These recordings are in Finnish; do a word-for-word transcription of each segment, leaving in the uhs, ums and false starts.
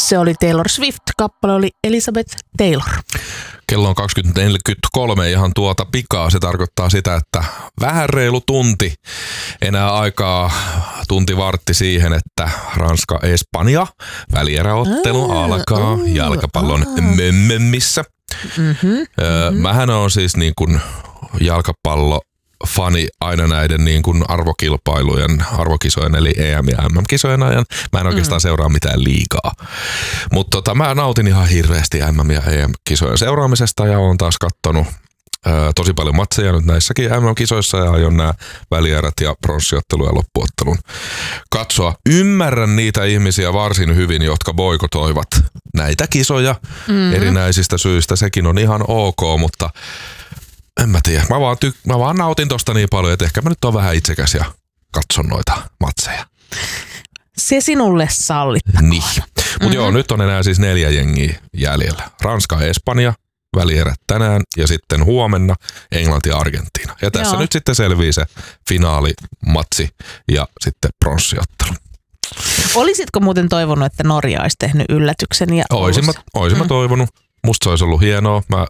Se oli Taylor Swift, kappale oli Elizabeth Taylor. Kello on kaksikymmentä neljäkymmentäkolme ihan tuota pikaa. Se tarkoittaa sitä, että vähän reilu tunti enää aikaa, tunti vartti siihen, että Ranska-Espanja välieräottelu Aa, alkaa uh, jalkapallon aa. mömmömissä. Mm-hmm, Öö, mm-hmm. mähän on siis niin kuin jalkapallo fani aina näiden niin kuin arvokilpailujen, arvokisojen eli E M- ja M M-kisojen ajan. Mä en oikeastaan mm. seuraa mitään liigaa. Mutta tota, mä nautin ihan hirveästi M M- ja E M-kisojen seuraamisesta ja oon taas kattonut ö, tosi paljon matseja nyt näissäkin M M-kisoissa ja aion nämä välierät ja pronssiottelu ja loppuottelun katsoa. Ymmärrän niitä ihmisiä varsin hyvin, jotka boikotoivat näitä kisoja mm. erinäisistä syistä. Sekin on ihan ok, mutta en mä tiedä. Mä vaan, tyk- mä vaan nautin tosta niin paljon, että ehkä mä nyt oon vähän itsekäs ja katson noita matseja. Se sinulle sallittakoon. Niin. Mutta mm-hmm. joo, nyt on enää siis neljä jengiä jäljellä. Ranska ja Espanja, välierät tänään ja sitten huomenna Englanti ja Argentiina. Ja tässä joo. nyt sitten selvii se finaalimatsi ja sitten pronssiottelu. Olisitko muuten toivonut, että Norja olisi tehnyt yllätyksen? Ja Oisin mä, oisin mm. mä toivonut. Musta se olisi ollut hienoa. Mä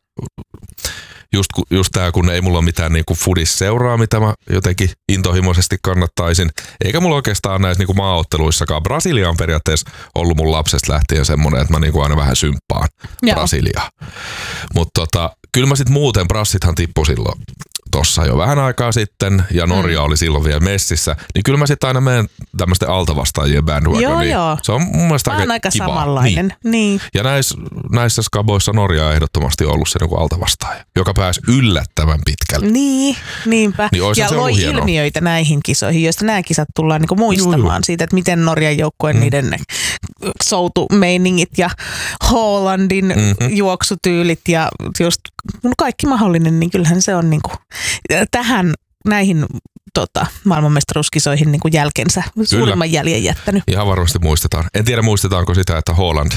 Just, just tää, kun ei mulla ole mitään niinku fudis-seuraa, mitä mä jotenkin intohimoisesti kannattaisin. Eikä mulla oikeastaan näissä niinku maaotteluissakaan. Brasilia on periaatteessa ollut mun lapsesta lähtien semmoinen, että mä niinku aina vähän symppaan Joo. Brasiliaa. Mutta tota, kyllä mä sit muuten, brassithan tippui silloin tossa jo vähän aikaa sitten, ja Norja mm. oli silloin vielä messissä, niin kyllä mä sitten aina menen tämmöisten altavastaajien bandwagoniin. Joo, joo. Se on mun mielestä mä aika, aika kivaa. samanlainen. Niin. Niin. Ja näissä, näissä skaboissa Norja on ehdottomasti ollut se niinku altavastaaja, joka pääsi yllättävän pitkälle. Niin, niinpä. Niin ja loi ilmiöitä näihin kisoihin, joista nämä kisat tullaan niinku muistamaan Juju. siitä, että miten Norjan joukkueen mm. niiden ne soutumeiningit ja Hollandin mm-hmm. juoksutyylit ja just kaikki mahdollinen, niin kyllähän se on niinku tähän näihin tota, maailmanmestaruuskisoihin niin kuin jälkensä suurimman jäljen jättänyt. Ihan varmasti muistetaan. En tiedä muistetaanko sitä, että Holland,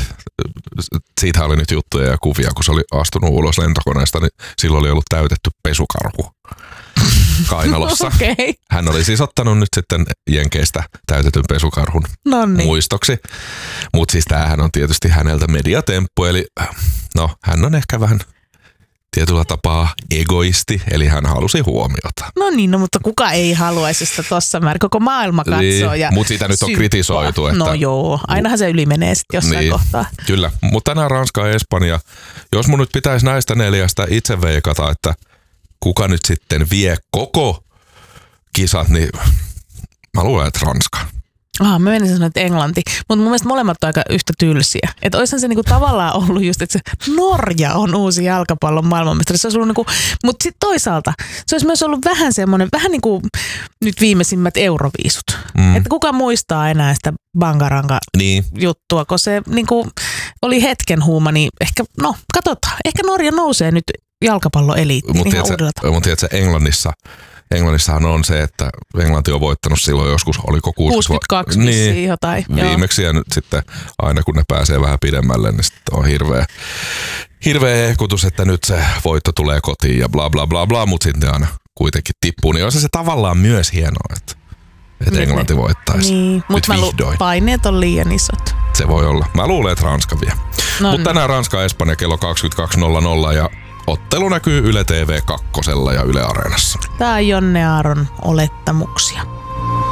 siitä oli nyt juttuja ja kuvia, kun se oli astunut ulos lentokoneesta, niin silloin oli ollut täytetty pesukarhu kainalossa. Okay. Hän oli siis ottanut nyt sitten Jenkeistä täytetyn pesukarhun Nonni. muistoksi. Mutta siis tämähän on tietysti häneltä mediatemppu, eli no hän on ehkä vähän tietyllä tapaa egoisti, eli hän halusi huomiota. No niin, no, mutta kuka ei haluaisi sitä tossa määrin, koko maailma katsoo niin, ja mutta sitä nyt on kritisoitu. Että no joo, ainahan se yli menee sitten jossain niin, kohtaa. Kyllä, mutta tänään Ranska ja Espanja. Jos mun nyt pitäisi näistä neljästä itse veikata, että kuka nyt sitten vie koko kisat, niin mä luulen, että Ranska. Ah, mä menisin sanoa, että Englanti. Mutta mun mielestä molemmat on aika yhtä tylsiä. Että olisihan se niinku tavallaan ollut just, että se Norja on uusi jalkapallon maailmanmestari. Se olisi ollut niinku, mutta sitten toisaalta se olisi myös ollut vähän semmoinen, vähän niin kuin nyt viimeisimmät euroviisut. Mm. Että kuka muistaa enää sitä bangaranga niin. juttua, kun se niinku oli hetken huuma, niin ehkä, no katsotaan, ehkä Norja nousee nyt jalkapalloeliittiin mut ihan uudella tavalla. Mutta tiedätkö, Englannissa Englannissahan on se, että Englanti on voittanut silloin joskus, oliko kuusikymmentäkaksi niin, jotain. Viimeksi ja nyt sitten aina kun ne pääsee vähän pidemmälle, niin sitten on hirveä, hirveä ehkutus, että nyt se voitto tulee kotiin ja bla bla bla bla, mutta sitten aina kuitenkin tippuu. Niin on se, se tavallaan myös hienoa, että, että Englanti voittaisi niin, nyt vihdoin. Mutta paineet on liian isot. Se voi olla. Mä luulen, että Ranska vie. No mutta tänään Ranska ja Espanja kello kaksikymmentäkaksi nolla nolla ja ottelu näkyy Yle T V kakkosella ja Yle Areenassa. Tää on Jonne Aaron olettamuksia.